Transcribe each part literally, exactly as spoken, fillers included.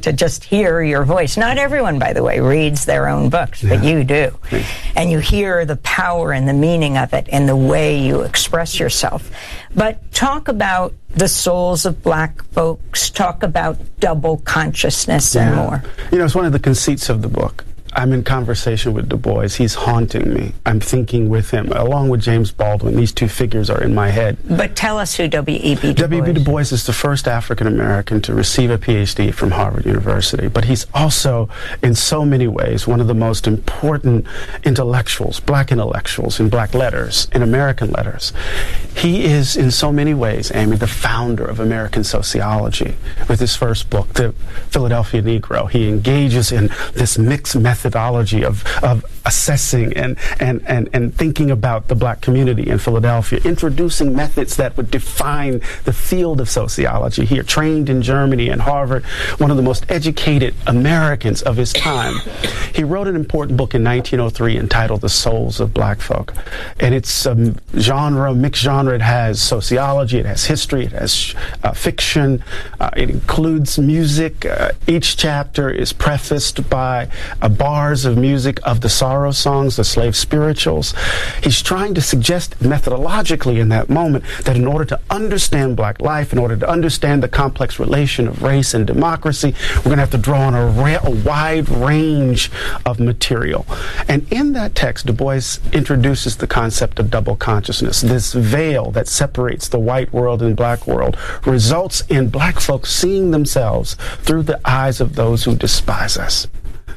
to just hear your voice. Not everyone, by the way, reads their own books, but yeah. you do. Yeah. And you hear the power and the meaning of it and the way you express yourself. But talk about the souls of black folks, talk about double consciousness and yeah. more. You know, it's one of the conceits of the book. I'm in conversation with Du Bois. He's haunting me. I'm thinking with him, along with James Baldwin. These two figures are in my head. But tell us who W E B. Du Bois W E B. Du Bois is the first African-American to receive a P H D from Harvard University. But he's also, in so many ways, one of the most important intellectuals, black intellectuals in black letters, in American letters. He is, in so many ways, Amy, the founder of American sociology. With his first book, The Philadelphia Negro, he engages in this mixed method methodology of, of assessing and, and, and, and thinking about the black community in Philadelphia, introducing methods that would define the field of sociology here, trained in Germany and Harvard, one of the most educated Americans of his time. He wrote an important book in nineteen oh three entitled The Souls of Black Folk. And it's um, genre, mixed genre. It has sociology, it has history, it has uh, fiction, uh, it includes music. Uh, each chapter is prefaced by a bar Bars of music of the sorrow songs, the slave spirituals. He's trying to suggest methodologically in that moment that in order to understand black life, in order to understand the complex relation of race and democracy, we're going to have to draw on a, ra- a wide range of material. And in that text, Du Bois introduces the concept of double consciousness. This veil that separates the white world and black world results in black folks seeing themselves through the eyes of those who despise us.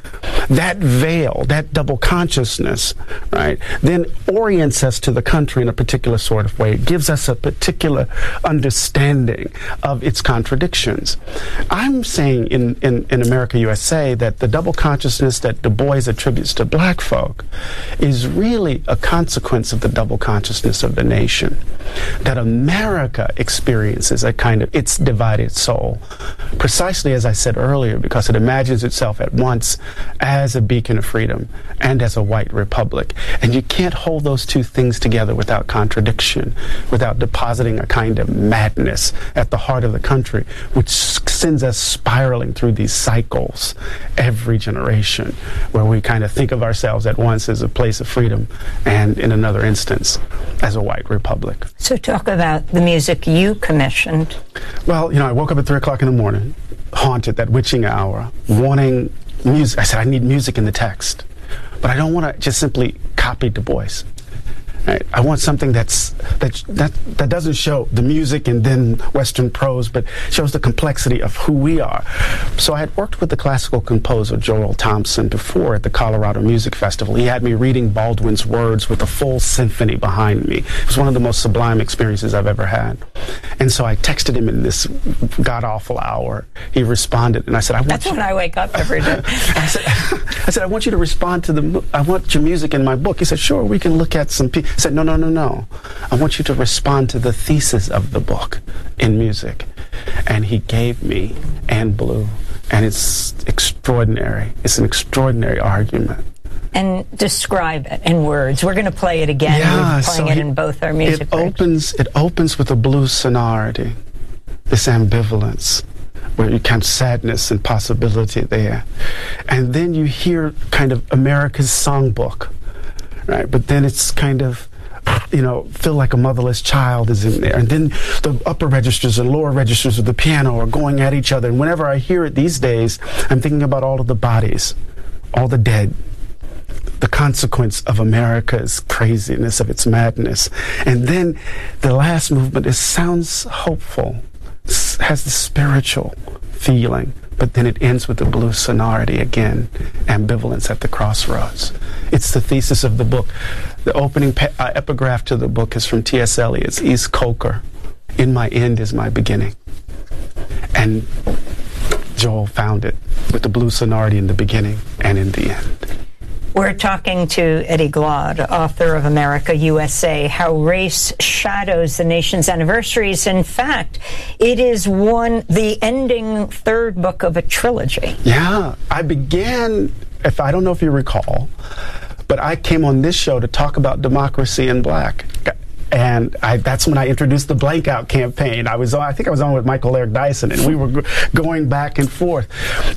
That veil, that double consciousness, right, then orients us to the country in a particular sort of way. It gives us a particular understanding of its contradictions. I'm saying in, in, in America, U S A, that the double consciousness that Du Bois attributes to black folk is really a consequence of the double consciousness of the nation. That America experiences a kind of its divided soul, precisely as I said earlier, because it imagines itself at once as a beacon of freedom and as a white republic. And you can't hold those two things together without contradiction, without depositing a kind of madness at the heart of the country, which sends us spiraling through these cycles every generation, where we kind of think of ourselves at once as a place of freedom and in another instance as a white republic. So talk about the music you commissioned. Well, you know, I woke up at three o'clock in the morning, haunted, that witching hour, wanting music. I said, I need music in the text, but I don't want to just simply copy Du Bois. Right? I want something that's that that that doesn't show the music and then Western prose, but shows the complexity of who we are. So I had worked with the classical composer Joel Thompson before at the Colorado Music Festival. He had me reading Baldwin's words with a full symphony behind me. It was one of the most sublime experiences I've ever had. And so I texted him in this god-awful hour. He responded, and I said, I want That's you... when I wake up every day. I said, I said, I want you to respond to the... I want your music in my book. He said, sure, we can look at some... Pe-. I said, no, no, no, no. I want you to respond to the thesis of the book in music. And he gave me And Blue, and it's extraordinary. It's an extraordinary argument. And describe it in words. We're going to play it again. Yeah, We're playing so it he, in both our music it groups. opens. It opens with a blues sonority, this ambivalence, where you kind of sadness and possibility there, and then you hear kind of America's songbook, right? But then it's kind of, you know, feel like a motherless child is in there. And then the upper registers and lower registers of the piano are going at each other. And whenever I hear it these days, I'm thinking about all of the bodies, all the dead, the consequence of America's craziness, of its madness. And then the last movement is sounds hopeful, has the spiritual feeling, but then it ends with the blues sonority again, ambivalence at the crossroads. It's the thesis of the book. The opening pe- uh, epigraph to the book is from T S Eliot's East Coker. In my end is my beginning. And Joel found it with the blues sonority in the beginning and in the end. We're talking to Eddie Glaude, author of America, U S A, How Race Shadows the Nation's Anniversaries. In fact, it is one, the ending third book of a trilogy. Yeah, I began, if I don't know if you recall, but I came on this show to talk about democracy in black. And I, that's when I introduced the Blank Out campaign. I was on, I think I was on with Michael Eric Dyson, and we were g- going back and forth.